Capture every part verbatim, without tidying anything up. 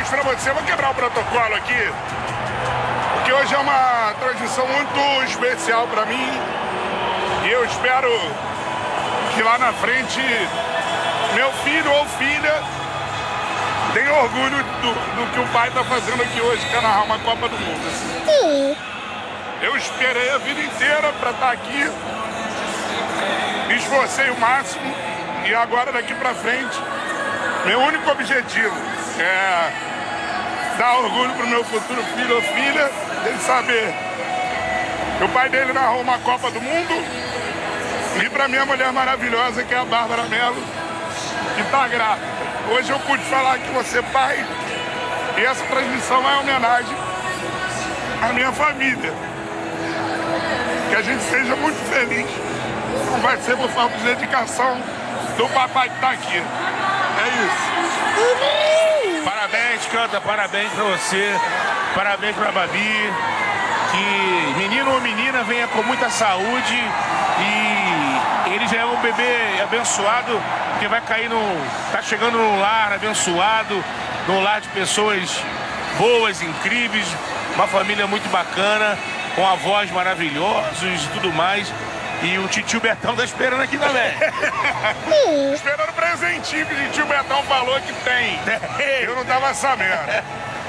pra você. Vou quebrar o protocolo aqui, porque hoje é uma transmissão muito especial pra mim. E eu espero que lá na frente meu filho ou filha tenha orgulho do, do que o pai tá fazendo aqui hoje, que é narrar uma Copa do Mundo. Sim. Eu esperei a vida inteira pra estar aqui. Me esforcei o máximo. E agora, daqui pra frente, meu único objetivo é dar orgulho pro meu futuro filho ou filha, ele saber que o pai dele narrou uma Copa do Mundo, e pra minha mulher maravilhosa, que é a Bárbara Mello, que tá grávida. Hoje eu pude falar que você pai, e essa transmissão é homenagem à minha família. Que a gente seja muito feliz. Não vai ser por falta de dedicação do papai que tá aqui. É isso. Parabéns, Canta, parabéns pra você. Parabéns pra Babi. Que menino ou menina venha com muita saúde. E ele já é um bebê abençoado, que vai cair no... tá chegando num lar abençoado, num lar de pessoas boas, incríveis, uma família muito bacana, com avós maravilhosos e tudo mais. E o titio Betão tá esperando aqui também. Esperando o presentinho que o titio Betão falou que tem. Eu não tava sabendo.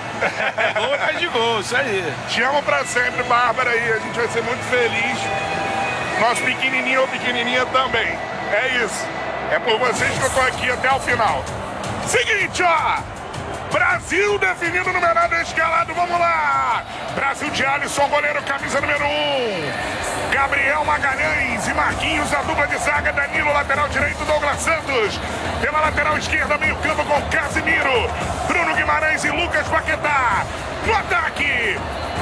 Gol atrás de gol, isso aí. Te amo pra sempre, Bárbara, e a gente vai ser muito feliz. Nosso pequenininho ou pequenininha também. É isso. É por vocês que eu tô aqui até o final. Seguinte, ó. Brasil definindo o numerado escalado, vamos lá! Brasil de Alisson, goleiro, camisa número um. Gabriel Magalhães e Marquinhos, a dupla de zaga, Danilo, lateral direito, Douglas Santos. Pela lateral esquerda, meio campo com Casimiro, Bruno Guimarães e Lucas Paquetá. No ataque,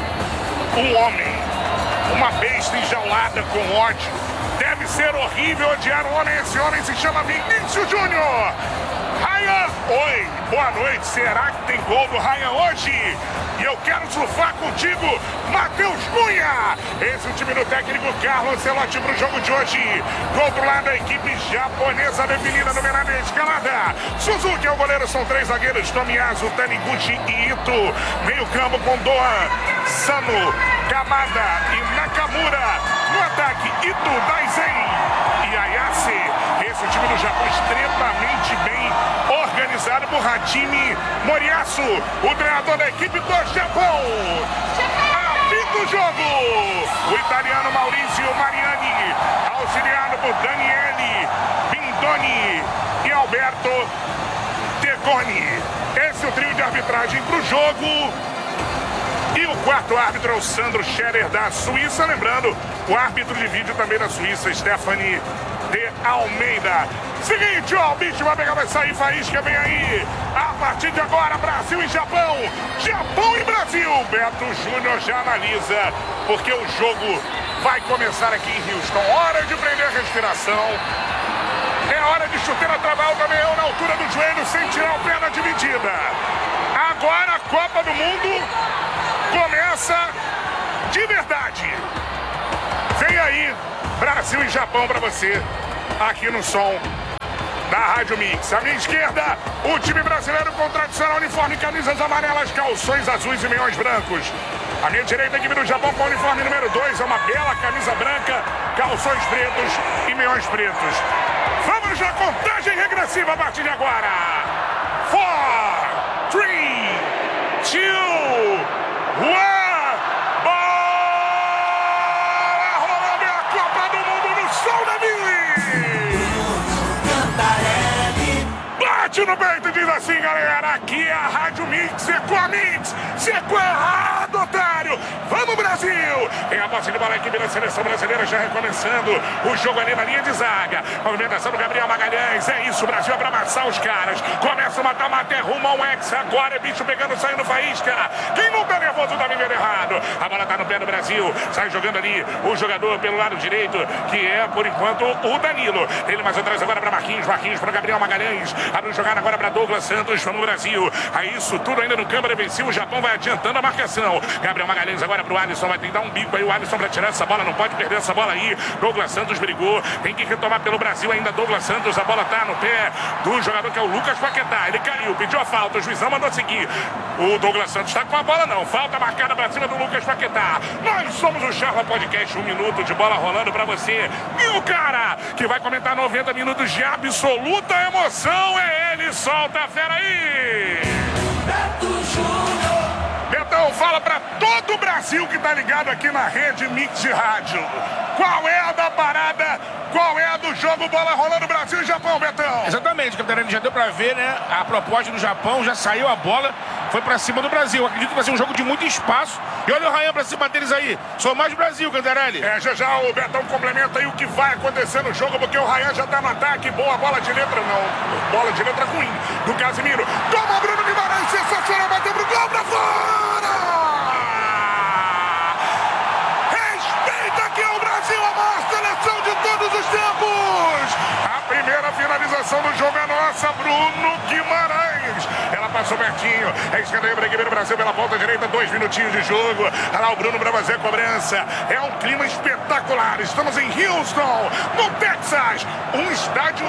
um homem, uma besta enjaulada com ódio. Deve ser horrível odiar um homem, esse homem se chama Vinícius Júnior. Ryan, oi, boa noite. Será que tem gol do Ryan hoje? E eu quero surfar contigo, Matheus Cunha. Esse é o time do técnico Carlos Ancelotti para o jogo de hoje. Do outro lado, a equipe japonesa definida no menor escalada. Suzuki é o goleiro, são três zagueiros, Tomiyasu, Taniguchi e Ito. Meio campo com Doan, Sano, Kamada e Nakamura. No ataque, Ito, Daisen e Ayase. Esse é o time do Japão extremamente bem organizado por Hajime Moriyasu, o treinador da equipe do Japão. Apita o jogo, o italiano Maurizio Mariani, auxiliado por Daniele Bindoni e Alberto Tegoni. Esse é o trio de arbitragem para o jogo. E o quarto árbitro é o Sandro Scherer, da Suíça. Lembrando, o árbitro de vídeo também da Suíça, Stephanie de Almeida. Seguinte, ó, o bicho vai pegar, vai sair, faísca, vem aí. A partir de agora, Brasil e Japão. Japão e Brasil. Beto Júnior já analisa, porque o jogo vai começar aqui em Houston. Hora de prender a respiração. É hora de chuteira trabalho também, eu na altura do joelho, sem tirar o pé na dividida. Agora a Copa do Mundo começa de verdade. Vem aí, Brasil e Japão pra você, aqui no som da Rádio Mix. À minha esquerda, o time brasileiro com tradicional uniforme, camisas amarelas, calções azuis e meiões brancos. À minha direita, a equipe do Japão com o uniforme número dois, é uma bela camisa branca, calções pretos e meiões pretos. Vamos na contagem regressiva a partir de agora. quatro, três, dois, um. Bate no peito e diz assim, galera, aqui é a Rádio Mix, é com a Mix, você é errado, otário. Vamos, Brasil! Tem a posse de bola, a equipe da seleção brasileira já recomeçando o jogo ali na linha de zaga. Movimentação do Gabriel Magalhães, é isso, Brasil é pra amassar os caras. Começa o mata-mata, é rumo ao ex, agora é bicho pegando, saindo faísca. Quem não tá nervoso tá vivendo errado. A bola tá no pé do Brasil, sai jogando ali o jogador pelo lado direito, que é, por enquanto, o Danilo. Ele mais atrás agora pra Marquinhos, Marquinhos pra Gabriel Magalhães. Abre o jogada agora para Douglas Santos, vamos Brasil. Aí isso tudo ainda no câmara defensivo, o Japão vai adiantando a marcação. Gabriel Magalhães agora para o Alisson, vai tentar um bico aí, o Alisson para tirar essa bola, não pode perder essa bola aí. Douglas Santos brigou, tem que retomar pelo Brasil ainda Douglas Santos, a bola tá no pé do jogador que é o Lucas Paquetá, ele caiu, pediu a falta, o juizão mandou seguir. O Douglas Santos tá com a bola não, falta marcada para cima do Lucas Paquetá. Nós somos o Charla Podcast, um minuto de bola rolando para você. E o cara que vai comentar noventa minutos de absoluta emoção é ele, solta a fera aí! Beto Júnior! Betão, fala para todo o Brasil que tá ligado aqui na rede Mix de Rádio. Qual é a da parada? Qual é a do jogo bola rolando Brasil e Japão, Betão? Exatamente, Capitão, já deu pra ver, né? A proposta do Japão, já saiu a bola, foi pra cima do Brasil. Acredito que vai ser um jogo de muito espaço. E olha o Ryan pra cima deles aí. Sou mais Brasil, Cantarelli. É, já já o Betão complementa aí o que vai acontecer no jogo, porque o Ryan já tá no ataque. Boa bola de letra, não. Bola de letra ruim do Casimiro. Toma Bruno Guimarães, sensacional, bateu pro gol, pra fora! Primeira finalização do jogo é nossa, Bruno Guimarães. Ela passou pertinho. É escanteio para a equipe do Brasil pela ponta direita. Dois minutinhos de jogo. Olha lá o Bruno para fazer a cobrança. É um clima espetacular. Estamos em Houston, no Texas. Um estádio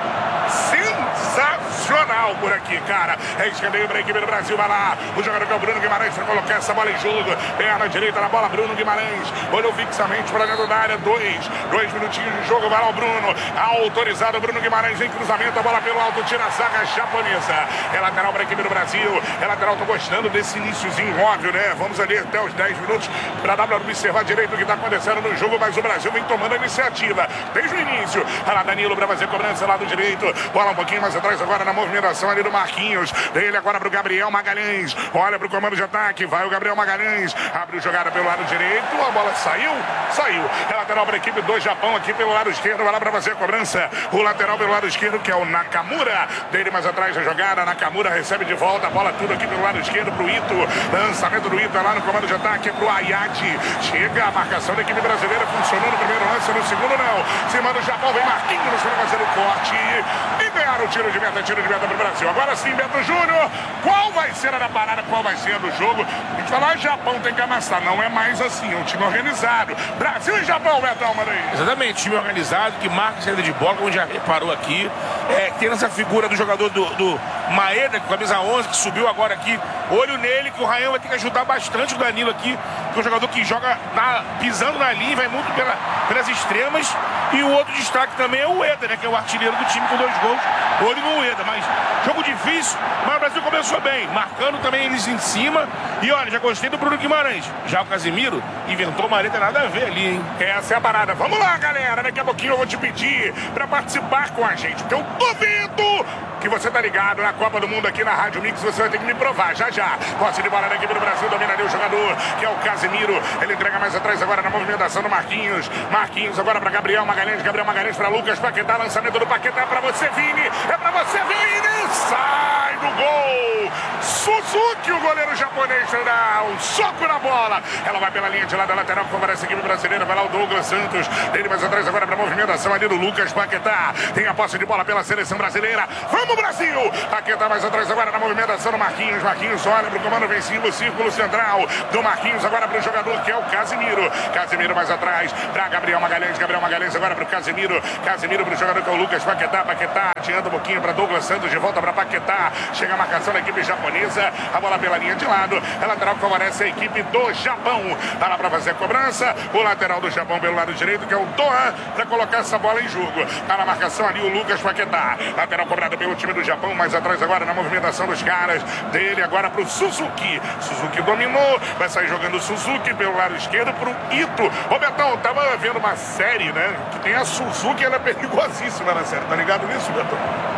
sensacional por aqui, cara. É escanteio para a equipe do Brasil. Vai lá. O jogador que é o Bruno Guimarães para colocar essa bola em jogo. Perna direita na bola, Bruno Guimarães. Olhou fixamente para dentro da área. Dois. Dois minutinhos de jogo. Vai lá o Bruno. Autorizado. Bruno Guimarães em cruzamento. A bola pelo alto. Tira a zaga japonesa. É lateral para a equipe do Brasil. É lateral. Tô gostando desse iniciozinho óbvio, né? Vamos ali até os dez minutos para dar para observar direito o que está acontecendo no jogo. Mas o Brasil vem tomando a iniciativa desde o início. Olha lá Danilo para fazer cobrança lá do direito. Bola um pouquinho mais atrás agora na movimentação ali do Marquinhos. Dele agora para o Gabriel Magalhães. Olha para o comando de ataque. Vai o Gabriel Magalhães. Abre o jogada pelo lado direito. A bola saiu. Saiu. É lateral para a equipe do Japão aqui pelo lado esquerdo. Vai lá para fazer a cobrança. O lateral pelo lado esquerdo que é o Nakamura. Dele mais atrás da jogada. Nakamura recebe de volta. A bola tudo aqui pelo lado esquerdo para o Ito. Lançamento do Ito lá no comando de ataque para o Ayati. Chega a marcação da equipe brasileira. Funcionou no primeiro lance. No segundo não. Cima do Japão. Vem Marquinhos para fazer o corte. E ganharam o tiro de meta. Tiro de meta para o Brasil. Agora sim, Beto Júnior. Qual vai ser a da parada? Qual vai ser a do jogo? A gente fala, Japão tem que amassar. Não é mais assim. É um time organizado. Brasil e Japão, Betão, mano aí. Exatamente. Time organizado que marca a saída de bola, como já reparou aqui. É, tem essa figura do jogador do, do Maeda, com a camisa onze, que subiu agora aqui. Olho nele, que o Ryan vai ter que ajudar bastante o Danilo aqui, que é um jogador que joga na, pisando na linha, vai muito pela, pelas extremas. E o outro destaque também é o Ueda, né, que é o artilheiro do time com dois gols. Olho no Ueda, mas jogo difícil, mas o Brasil começou bem, marcando também eles em cima. E olha, já gostei do Bruno Guimarães. Já o Casimiro inventou uma letra nada a ver ali, hein? Essa é a parada. Vamos lá, galera. Daqui a pouquinho eu vou te pedir pra participar com a gente, porque eu duvido que você tá ligado na Copa do Mundo aqui na Rádio Mix. Você vai ter que me provar já já. Posse de bola da equipe do Brasil, domina ali o jogador, que é o Casimiro. Ele entrega mais atrás agora na movimentação do Marquinhos. Marquinhos agora pra Gabriel Magalhães. Gabriel Magalhães pra Lucas Paquetá. Lançamento do Paquetá é pra você, Vini. É pra você, Vini. Sai do gol. Suzuki, o goleiro japonês, dá um soco na bola. Ela vai pela linha de lado da lateral, que favorece a equipe brasileira. Vai lá o Douglas Santos. Dele mais atrás agora pra movimentação ali do Lucas Paquetá. Tem a posse de bola pela seleção brasileira. Vamos, Brasil! Paquetá mais atrás agora na movimentação do Marquinhos. Marquinhos olha pro comando vencido, círculo central do Marquinhos agora pro jogador que é o Casimiro. Casimiro mais atrás pra Gabriel Magalhães. Gabriel Magalhães agora pro Casimiro. Casimiro pro jogador que é o Lucas Paquetá. Paquetá adianta um pouquinho pra Douglas Santos, de volta pra Paquetá. Chega a marcação da equipe japonesa. A bola pela linha de lado. É lateral que favorece a equipe do Japão. Tá lá pra fazer a cobrança. O lateral do Japão pelo lado direito, que é o Doan, pra colocar essa bola em jogo. Tá na marcação ali o Lucas Paquetá. Lateral cobrado pelo time do Japão. Mais atrás agora na movimentação dos caras. Dele agora pro Suzuki. Suzuki dominou. Vai sair jogando o Suzuki pelo lado esquerdo pro Ito. Ô Betão, tava vendo uma série, né? Que tem a Suzuki, ela é perigosíssima na série. Tá ligado nisso, Betão?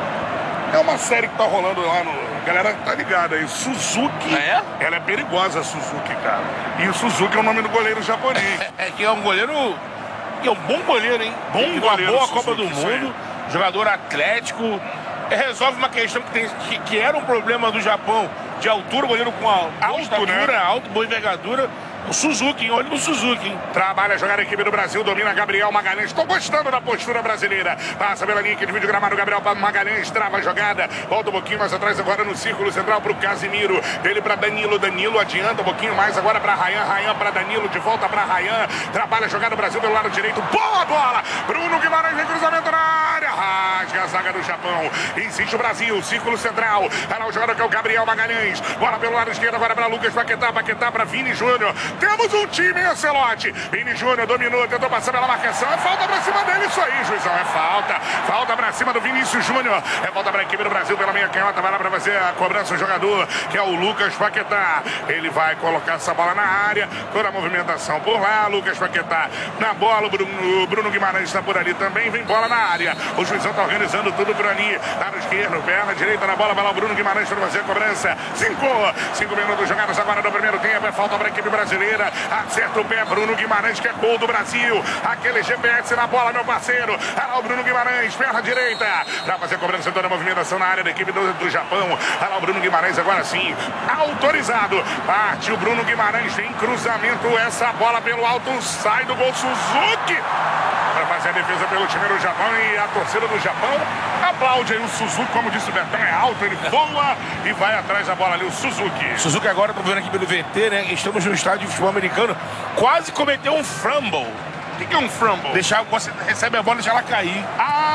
É uma série que tá rolando lá no... A galera tá ligada aí. Suzuki. É? Ela é perigosa, a Suzuki, cara. E o Suzuki é o nome do goleiro japonês. É que é um goleiro... Que é um bom goleiro, hein? Bom Tem goleiro. Uma boa Suzuki, Copa do Mundo. Jogador atlético. Resolve uma questão que, tem, que, que era um problema do Japão. De altura, goleiro com a alto, estatura, né? alto, boa envergadura. O Suzuki, olho no Suzuki, hein? Trabalha a jogada a equipe do Brasil, domina Gabriel Magalhães. Estou gostando da postura brasileira. Passa pela linha que divide o gramado, Gabriel Magalhães trava a jogada. Volta um pouquinho mais atrás agora no círculo central para o Casimiro. Ele para Danilo, Danilo adianta um pouquinho mais agora para Rayan, Rayan para Danilo, de volta para Rayan. Trabalha a jogada do Brasil pelo lado direito. Boa bola! Bruno Guimarães vem cruzamento na área. Rasga a zaga do Japão. Insiste o Brasil, círculo central. Olha lá o jogador que é o Gabriel Magalhães. Bola pelo lado esquerdo agora para Lucas Paquetá, Paquetá para Vini Júnior. Temos um time, hein, Ancelotti? Vini Júnior dominou, tentou passar pela marcação. É falta pra cima dele, isso aí, juizão. É falta. Falta pra cima do Vinícius Júnior. É falta pra equipe do Brasil pela meia canhota. Vai lá pra fazer a cobrança o jogador, que é o Lucas Paquetá. Ele vai colocar essa bola na área. Toda a movimentação por lá. Lucas Paquetá na bola. O Bruno, o Bruno Guimarães está por ali também. Vem bola na área. O juizão tá organizando tudo por ali. Tá no esquerdo, perna direita na bola. Vai lá o Bruno Guimarães para fazer a cobrança. Cinco. Cinco minutos jogados agora no primeiro tempo. É falta pra equipe brasileira. Acerta o pé, Bruno Guimarães, que é gol do Brasil. Aquele G P S na bola, meu parceiro. Olha lá o Bruno Guimarães, perna direita. Pra fazer a cobrança, toda a movimentação na área da equipe do, do Japão. Olha lá o Bruno Guimarães, agora sim, autorizado. Parte o Bruno Guimarães, tem cruzamento. Essa bola pelo alto, sai do gol Suzuki. Para fazer a defesa pelo time do Japão, e a torcida do Japão aplaude aí o Suzuki, como disse o Betão, é alto, ele voa e vai atrás da bola ali, o Suzuki. Suzuki agora, tô vendo aqui pelo V T, né? Estamos no estádio de futebol americano, quase cometeu um fumble. O que, que é um fumble? Deixar, você recebe a bola e deixar ela cair.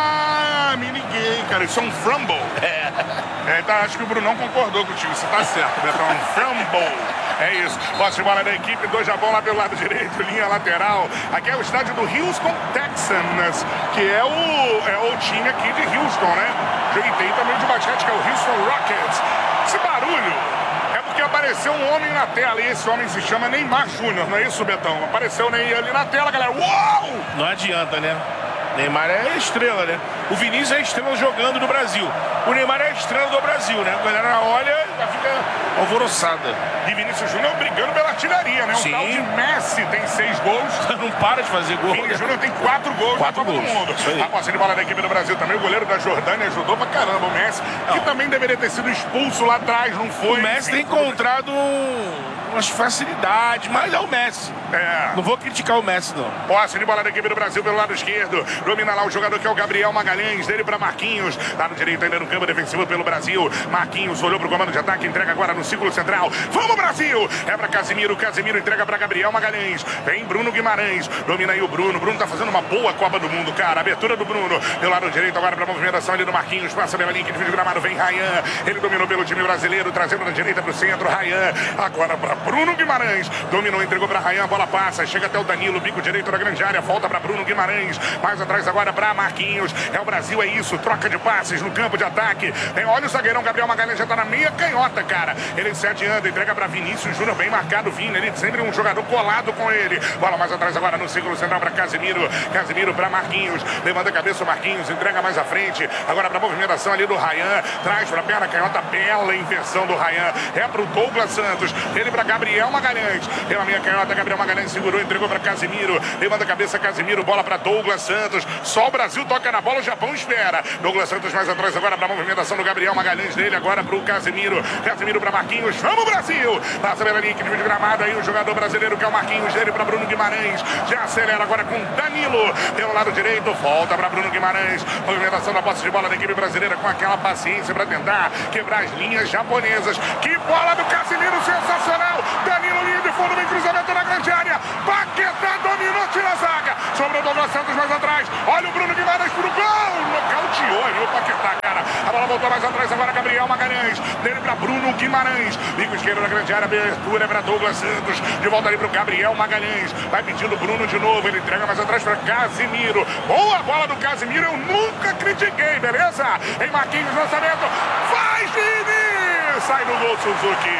Ah, me liguei, cara, isso é um fumble. É. É, tá, acho que o Brunão concordou contigo, você tá certo, Betão, é um fumble. É isso, posse de bola da equipe do Japão lá pelo lado direito, linha lateral. Aqui é o estádio do Houston Texans, que é o, é o time aqui de Houston, né? E tem também de basquete, que é o Houston Rockets. Esse barulho é porque apareceu um homem na tela, e esse homem se chama Neymar Júnior, não é isso, Betão? Apareceu o Ney ali na tela, galera. Uau! Não adianta, né? Neymar é estrela, né? O Vinícius é estrela jogando no Brasil. O Neymar é estrela do Brasil, né? A galera olha e já fica alvoroçada. E Vinícius Júnior brigando pela artilharia, né? O Sim. tal de Messi tem seis gols. Não para de fazer gol. Vinícius Júnior tem quatro gols Quatro na Copa gols. do Mundo. A posse de bola da equipe do Brasil também. O goleiro da Jordânia ajudou pra caramba o Messi, Não. que também deveria ter sido expulso lá atrás, não foi? O Messi tem encontrado umas facilidades, mas é o Messi. É. Não vou criticar o Messi, não. Posse de bola da equipe do Brasil pelo lado esquerdo. Domina lá o jogador que é o Gabriel Magalhães. Dele para Marquinhos. Lado direito ainda no campo defensivo pelo Brasil. Marquinhos olhou pro comando de ataque. Entrega agora no círculo central. Vamos, Brasil! É para Casimiro. Casimiro entrega para Gabriel Magalhães. Vem Bruno Guimarães. Domina aí o Bruno. Bruno tá fazendo uma boa Copa do Mundo, cara. Abertura do Bruno. Pelo lado direito agora para movimentação ali do Marquinhos. Passa pela linha que divide o gramado. Vem Rayan. Ele dominou pelo time brasileiro. Trazendo da direita pro centro. Rayan. Agora para Bruno Guimarães. Dominou, entregou para Rayan. A bola passa. Chega até o Danilo. Bico direito da grande área. Volta para Bruno Guimarães. Mais atrás agora para Marquinhos. É o Brasil, é isso. Troca de passes no campo de ataque. Tem, olha o zagueirão Gabriel Magalhães, já tá na meia canhota, cara. Ele se adianta, entrega para Vinícius Júnior, bem marcado, Vini. Ele sempre um jogador colado com ele. Bola mais atrás agora no círculo central para Casimiro. Casimiro para Marquinhos. Levanta a cabeça o Marquinhos, entrega mais à frente. Agora para movimentação ali do Rayan. Traz para perna canhota, bela inversão do Rayan. É pro Douglas Santos. Ele para Gabriel Magalhães. Pela meia canhota, Gabriel Magalhães segurou, entregou para Casimiro. Levanta a cabeça, Casimiro. Bola para Douglas Santos. Só o Brasil toca na bola, o Japão espera. Douglas Santos mais atrás agora para a movimentação do Gabriel Magalhães dele, agora para o Casimiro. Casimiro para Marquinhos. Vamos, Brasil! Passa pela linha que divide o gramado aí o jogador brasileiro que é o Marquinhos dele para Bruno Guimarães. Já acelera agora com Danilo. Pelo lado direito, volta para Bruno Guimarães. Movimentação da posse de bola da equipe brasileira com aquela paciência para tentar quebrar as linhas japonesas. Que bola do Casimiro, sensacional! Danilo, linha de fundo, vem cruzamento na grande área. Paquetá dominou, tira a zaga. Sobrou Douglas Santos mais atrás. Olha o Bruno Guimarães pro gol. Nocauteou ali o Paquetá, cara. A bola voltou mais atrás agora, Gabriel Magalhães. Dele para Bruno Guimarães. Bico esquerdo na grande área, abertura é para Douglas Santos. De volta ali pro Gabriel Magalhães. Vai pedindo Bruno de novo. Ele entrega mais atrás para Casimiro. Boa bola do Casimiro. Eu nunca critiquei, beleza? Em Marquinhos, lançamento. Faz, Vini! Sai do gol, Suzuki.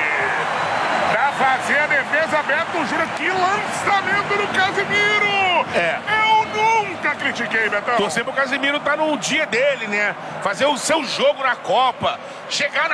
Pra fazer a defesa, Beto Júnior. Que lançamento do Casimiro! É. Eu nunca critiquei, Betão. Torcer pro Casimiro tá no dia dele, né? Fazer o seu jogo na Copa. Chegar na